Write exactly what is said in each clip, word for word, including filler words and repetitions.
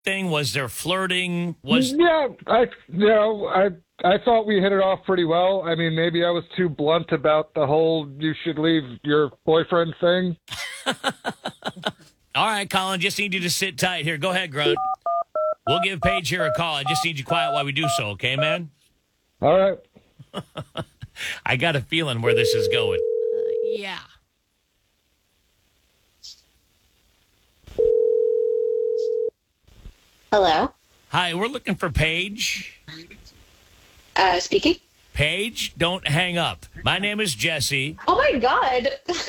thing? Was there flirting? Was Yeah, I you know, I I thought we hit it off pretty well. I mean, maybe I was too blunt about the whole you should leave your boyfriend thing. All right, Colin, just need you to sit tight here. Go ahead, Grunt. We'll give Paige here a call. I just need you quiet while we do so, okay, man? All right. I got a feeling where this is going. Uh, yeah. Hello. Hi, we're looking for Paige. Uh, speaking. Paige, don't hang up. My name is Jesse. Oh my God.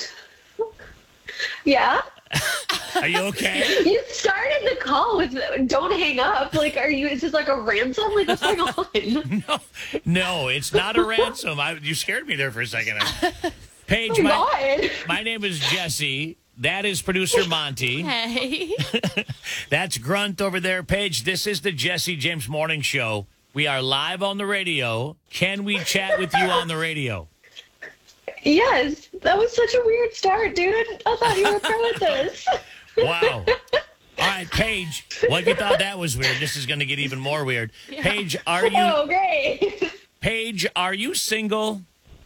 Yeah. Are you okay? You started the call with "Don't hang up." Like, are you? Is this like a ransom? Like, what's going on? No, no, it's not a ransom. I, you scared me there for a second. Paige, Oh my, God. my name is Jesse. That is producer Monty. Hey. That's Grunt over there. Paige, this is the Jesse James Morning Show. We are live on the radio. Can we chat with you on the radio? Yes, that was such a weird start, dude. I thought you were pro at this. Wow. All right, Paige. Well, if you thought that was weird, this is going to get even more weird. Yeah. Paige, are you? Oh, great. Paige, are you single?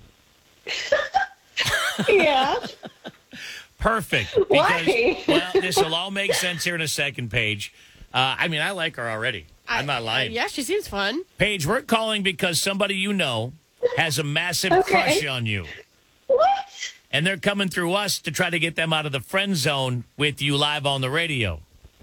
Yeah. Perfect. Because, Why? well, this will all make sense here in a second, Paige. Uh, I mean, I like her already. I'm not lying. Uh, yeah, she seems fun. Paige, we're calling because somebody you know has a massive Okay. crush on you. What? And they're coming through us to try to get them out of the friend zone with you live on the radio.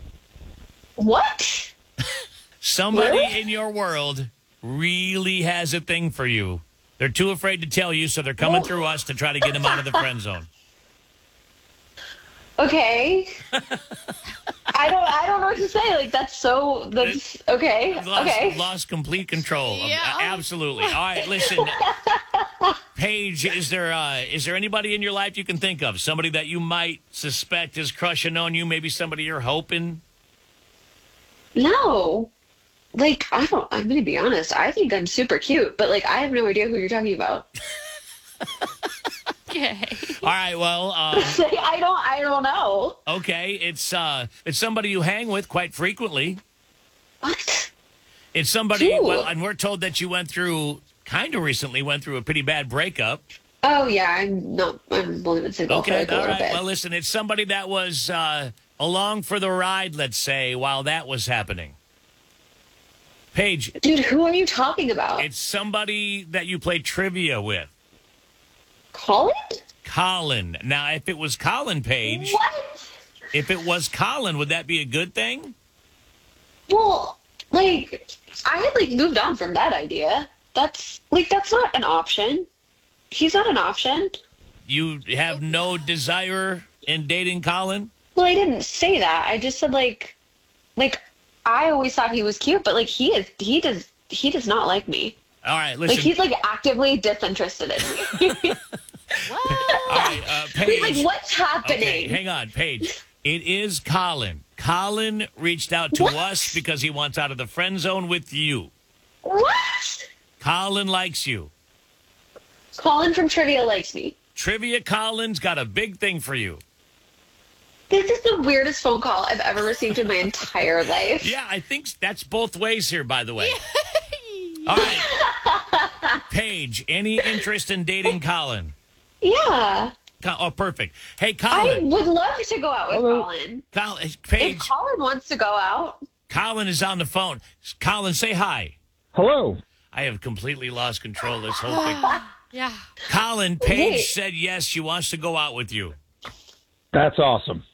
What? Somebody Really? in your world really has a thing for you. They're too afraid to tell you, so they're coming Oh. through us to try to get them out of the friend zone. Okay. I don't. I don't know what to say. Like, that's so. That's okay. Lost, Okay. lost complete control. Um, Yeah. uh, absolutely. All right, listen. Paige, is there uh, is there anybody in your life you can think of? Somebody that you might suspect is crushing on you? Maybe somebody you're hoping? No. Like, I don't. I'm gonna be honest. I think I'm super cute, but like, I have no idea who you're talking about. Okay. All right, well, um, Like, I don't. I don't know. okay, it's uh, it's somebody you hang with quite frequently. What? It's somebody, Ooh. well, and we're told that you went through, kind of recently, went through a pretty bad breakup. Oh yeah. I'm not. I'm only been single for Okay, like a all little right. bit. Well, listen, it's somebody that was uh, along for the ride, let's say, while that was happening. Paige, Dude, who are you talking about? it's somebody that you play trivia with. Colin? Colin. Now, if it was Colin, Paige, What? if it was Colin, would that be a good thing? Well, like, I had like moved on from that idea. That's like that's not an option. He's not an option. You have no desire in dating Colin? Well, I didn't say that. I just said like, like I always thought he was cute, but like he is, he does, he does not like me. All right, listen. Like he's like actively disinterested in me. All right, uh, Paige. Like what's happening? Okay, hang on, Paige. It is Colin. Colin reached out to What? us because he wants out of the friend zone with you. What? Colin likes you. Colin from Trivia likes me. Trivia Colin's got a big thing for you. This is the weirdest phone call I've ever received in my entire life. Yeah, I think that's both ways here, by the way. All right. Paige, any interest in dating Colin? Yeah. Co- Oh, perfect. Hey, I Colin. would love to go out with Hello. Colin. Colin, If Paige, Colin wants to go out. Colin is on the phone. Colin, say hi. Hello. I have completely lost control of this whole thing. Yeah. Colin, Paige Wait. said yes, she wants to go out with you. That's awesome.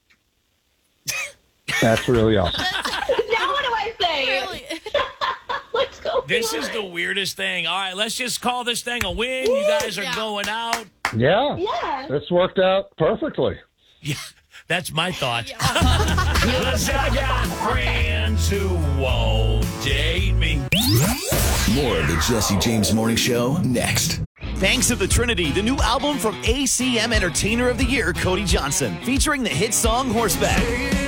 That's really awesome. Now what do I say? Really? Let's go. This is the weirdest thing. All right, let's just call this thing a win. You guys are Yeah. going out. Yeah. Yeah. This worked out perfectly. Yeah, that's my thought. Yeah. 'Cause I got friends who won't date me. More of the Jesse James Morning Show next. Thanks to the Trinity, the new album from A C M Entertainer of the Year, Cody Johnson, featuring the hit song Horseback.